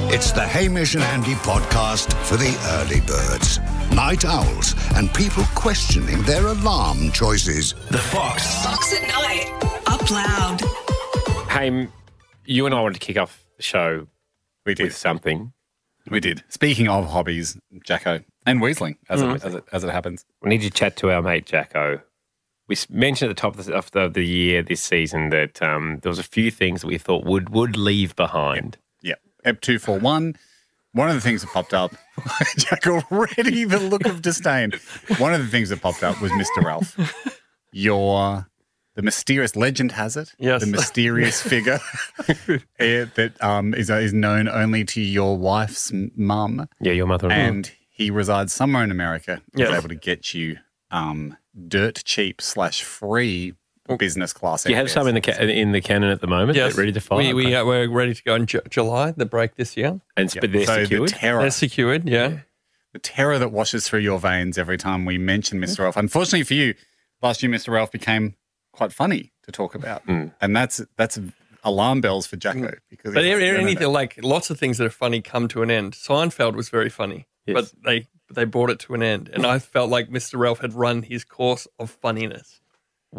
It's the Hamish and Andy podcast for the early birds, night owls, and people questioning their alarm choices. The Fox. Fox at night. Up loud. Hey, you and I wanted to kick off the show with something. We did. Speaking of hobbies, Jacko, and Weaseling, as it happens. We need to chat to our mate Jacko. We mentioned at the top of the year this season that there was a few things that we thought would leave behind. Yeah. Ep 241. One of the things that popped up, Jack, already the look of disdain. One of the things that popped up was Mr. Ralph. The mysterious legend has it, yes, the mysterious figure that is known only to your wife's mum. Yeah, your mother. And he resides somewhere in America. Yes. He's able to get you dirt cheap / free business class. Do you have some in the cannon at the moment? Yes. Ready to fire? We're ready to go in July, the break this year. And but they're so secured? The terror, They're secured, yeah. The terror that washes through your veins every time we mention Mr. Ralph. Unfortunately for you, last year Mr. Ralph became quite funny to talk about. And that's alarm bells for Jacko. Because But anything like lots of things that are funny come to an end. Seinfeld was very funny, yes, but they brought it to an end. And I felt like Mr. Ralph had run his course of funniness.